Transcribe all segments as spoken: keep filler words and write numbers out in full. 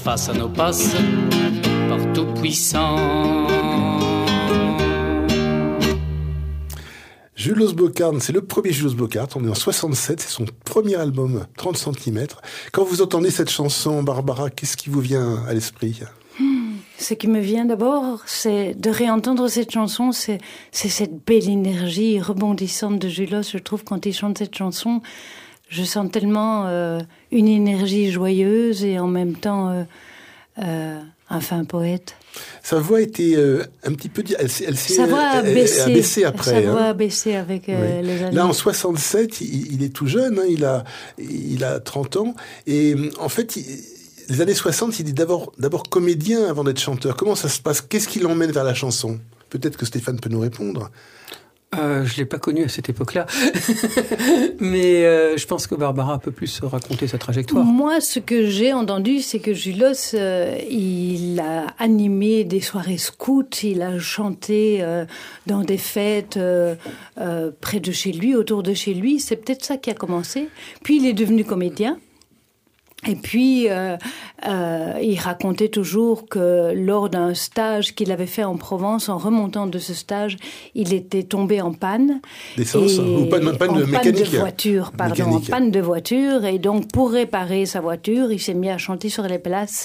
Face à nos passes, par tout puissant. Julos Bocard, c'est le premier Julos Bocard, on est en soixante-sept, c'est son premier album, trente centimètres. Quand vous entendez cette chanson, Barbara, qu'est-ce qui vous vient à l'esprit ? Hmm, ce qui me vient d'abord, c'est de réentendre cette chanson, c'est, c'est cette belle énergie rebondissante de Julos. Je trouve quand il chante cette chanson, je sens tellement euh, une énergie joyeuse et en même temps euh, euh, un fin poète. Sa voix était euh, un petit peu... Elle, elle s'est Sa voix a baissé, a baissé après. Sa voix hein. a baissé avec euh, oui. les années. Là, en soixante-sept, il, il est tout jeune, hein, il, a, il a trente ans. Et en fait, il, les années soixante, il est d'abord, d'abord comédien avant d'être chanteur. Comment ça se passe ? Qu'est-ce qui l'emmène vers la chanson ? Peut-être que Stéphane peut nous répondre. Euh, je l'ai pas connu à cette époque-là, mais euh, je pense que Barbara peut plus raconter sa trajectoire. Moi, ce que j'ai entendu, c'est que Julos, euh, il a animé des soirées scouts, il a chanté euh, dans des fêtes euh, euh, près de chez lui, autour de chez lui. C'est peut-être ça qui a commencé. Puis il est devenu comédien. Et puis, euh, euh, il racontait toujours que lors d'un stage qu'il avait fait en Provence, en remontant de ce stage, il était tombé en panne. D'essence ou panne, panne en de mécanique. panne de voiture, pardon, mécanique. en panne de voiture. Et donc, pour réparer sa voiture, il s'est mis à chanter sur les places.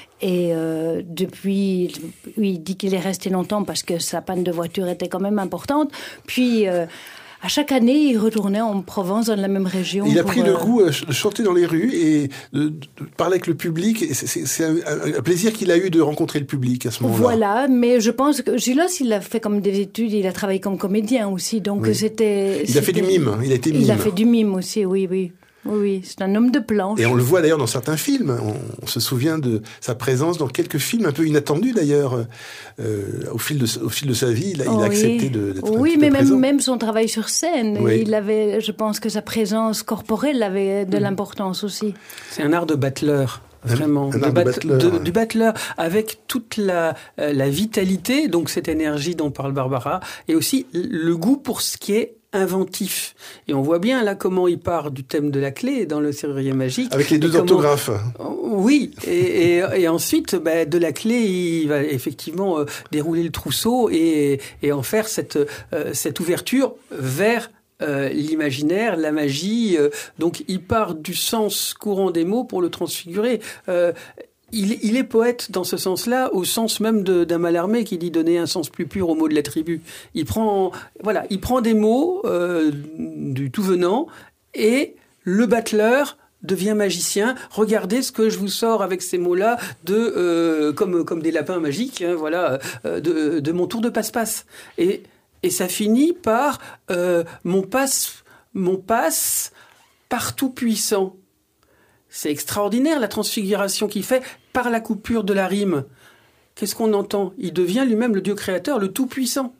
Et euh, depuis, oui, il dit qu'il est resté longtemps parce que sa panne de voiture était quand même importante. Puis... Euh, À chaque année, il retournait en Provence, dans la même région. Il a pour, pris le euh... goût de chanter dans les rues et de, de parler avec le public. C'est, c'est, c'est un, un plaisir qu'il a eu de rencontrer le public à ce moment-là. Voilà, mais je pense que Julos, il a fait comme des études, il a travaillé comme comédien aussi, donc oui. c'était... Il c'était... a fait du mime, il a été mime. Il a fait du mime aussi, oui, oui. Oui, oui, c'est un homme de planche. Et on le voit d'ailleurs dans certains films. On, on se souvient de sa présence dans quelques films un peu inattendus d'ailleurs. Euh, au, fil de, au fil de sa vie, il a, oh, il a accepté oui. de, d'être Oui, un mais même, même son travail sur scène. Oui. Il avait, je pense que sa présence corporelle avait de mmh. l'importance aussi. C'est un art de battleur. Vraiment, un, un bat- battleur, de, ouais. du battleur avec toute la, euh, la vitalité, donc cette énergie dont parle Barbara, et aussi le goût pour ce qui est inventif. Et on voit bien là comment il part du thème de la clé dans le serrurier magique. Avec les deux comment... orthographes. Oui, et, et, et ensuite, bah, de la clé, il va effectivement euh, dérouler le trousseau et, et en faire cette, euh, cette ouverture vers Euh, l'imaginaire, la magie. Euh, donc, il part du sens courant des mots pour le transfigurer. Euh, il, il est poète dans ce sens-là, au sens même de, d'un Mallarmé qui dit donner un sens plus pur aux mots de la tribu. Il prend, voilà, il prend des mots euh, du tout venant et le battleur devient magicien. Regardez ce que je vous sors avec ces mots-là de euh, comme comme des lapins magiques. Hein, voilà, euh, de, de mon tour de passe-passe. Et Et ça finit par euh, mon passe, mon passe partout puissant. C'est extraordinaire la transfiguration qu'il fait par la coupure de la rime. Qu'est-ce qu'on entend ? Il devient lui-même le Dieu créateur, le tout-puissant.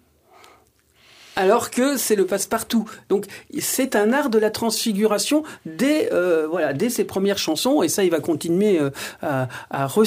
Alors que c'est le passe-partout. Donc c'est un art de la transfiguration dès, euh, voilà, dès ses premières chansons. Et ça, il va continuer euh, à, à